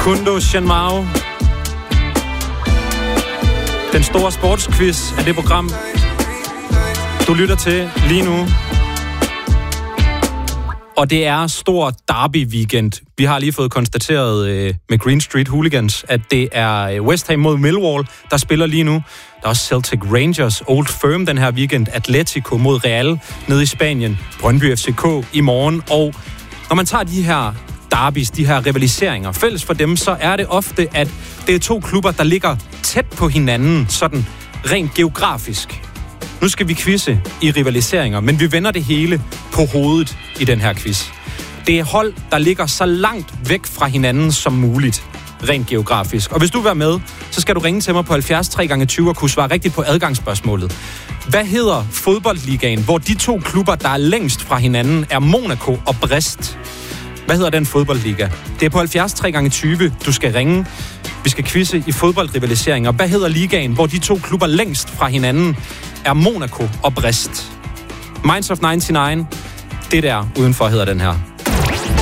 Facundo Shenmao. Den store sportsquiz af det program, du lytter til lige nu. Og det er stor derby-weekend. Vi har lige fået konstateret med Green Street Hooligans, at det er West Ham mod Millwall, der spiller lige nu. Der er også Celtic Rangers, Old Firm den her weekend, Atletico mod Real nede i Spanien, Brøndby FCK i morgen. Og når man tager de her derbys, de her rivaliseringer, fælles for dem, så er det ofte, at det er to klubber, der ligger tæt på hinanden, sådan rent geografisk. Nu skal vi quizze i rivaliseringer, men vi vender det hele på hovedet i den her quiz. Det er hold, der ligger så langt væk fra hinanden som muligt, rent geografisk. Og hvis du vil være med, så skal du ringe til mig på 70 3x20 og kunne svare rigtigt på adgangsspørgsmålet. Hvad hedder fodboldligaen, hvor de to klubber, der er længst fra hinanden, er Monaco og Brest? Hvad hedder den fodboldliga? Det er på 70 3x20, du skal ringe. Vi skal quizze i fodboldrivaliseringer. Hvad hedder ligaen, hvor de to klubber længst fra hinanden er Monaco og Brest? Minds of 99, det der udenfor hedder den her.